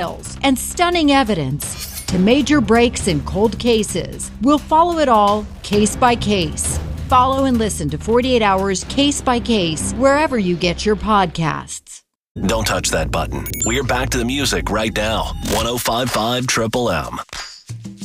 trials, and stunning evidence to major breaks in cold cases. We'll follow it all, case by case. Follow and listen to 48 Hours Case by Case wherever you get your podcasts. Don't touch that button. We're back to the music right now. 105.5 Triple M.